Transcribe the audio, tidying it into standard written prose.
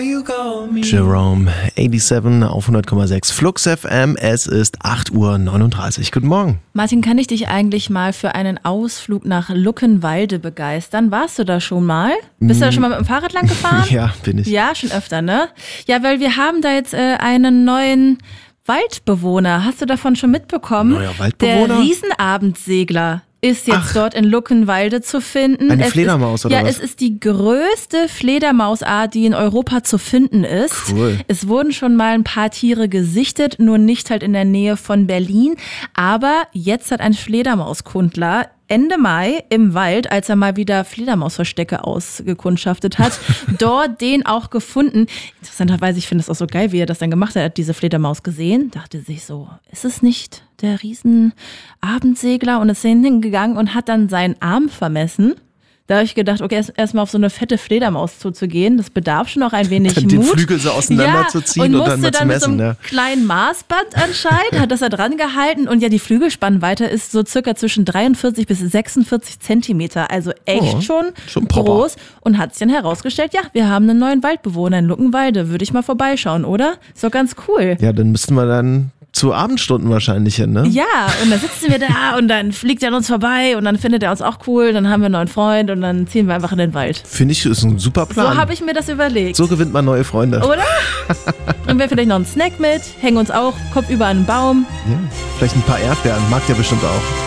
Jerome 87 auf 100,6 Flux FM. Es ist 8:39 Uhr. Guten Morgen. Martin, kann ich dich eigentlich mal für einen Ausflug nach Luckenwalde begeistern? Warst du da schon mal? Bist du da schon mal mit dem Fahrrad lang gefahren? Ja, bin ich. Ja, schon öfter, ne? Ja, weil wir haben da jetzt einen neuen Waldbewohner. Hast du davon schon mitbekommen? Neuer Waldbewohner? Der Riesenabendsegler ist jetzt dort in Luckenwalde zu finden. Eine Fledermaus oder was? Ja, es ist die größte Fledermausart, die in Europa zu finden ist. Cool. Es wurden schon mal ein paar Tiere gesichtet, nur nicht halt in der Nähe von Berlin. Aber jetzt hat ein Fledermauskundler Ende Mai im Wald, als er mal wieder Fledermausverstecke ausgekundschaftet hat, dort den auch gefunden. Interessanterweise, ich finde es auch so geil, wie er das dann gemacht hat. Er hat diese Fledermaus gesehen, dachte sich so, ist es nicht der Riesenabendsegler? Und ist hingegangen und hat dann seinen Arm vermessen. Da habe ich gedacht, okay, erstmal auf so eine fette Fledermaus zuzugehen, das bedarf schon auch ein wenig dann Mut. Den Flügel so auseinanderzuziehen und dann mal zu messen. Und musste dann mit so einem kleinen Maßband anscheinend, hat das da dran gehalten. Und ja, die Flügelspannweite ist so circa zwischen 43 bis 46 Zentimeter. Also echt schon groß. Und hat sich dann herausgestellt, ja, wir haben einen neuen Waldbewohner in Luckenwalde. Würde ich mal vorbeischauen, oder? Ist doch ganz cool. Ja, dann müssten wir dann zu Abendstunden wahrscheinlich hin, ne? Ja, und dann sitzen wir da und dann fliegt er an uns vorbei und dann findet er uns auch cool, dann haben wir einen neuen Freund und dann ziehen wir einfach in den Wald. Finde ich, ist ein super Plan. So habe ich mir das überlegt. So gewinnt man neue Freunde. Oder? Und wir vielleicht noch einen Snack mit, hängen uns auch kopfüber an einen Baum. Ja, vielleicht ein paar Erdbeeren, mag der bestimmt auch.